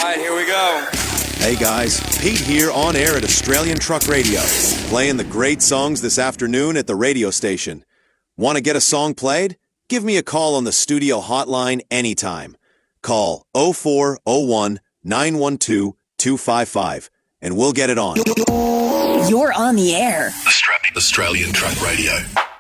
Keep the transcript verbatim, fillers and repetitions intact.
right, here we go. Hey guys, Pete here on air at Australian Truck Radio, playing the great songs this afternoon at the radio station. Want to get a song played? Give me a call on the studio hotline anytime. Call oh four oh one, nine one two, two five five and we'll get it on. You're on the air. Australian Truck Radio.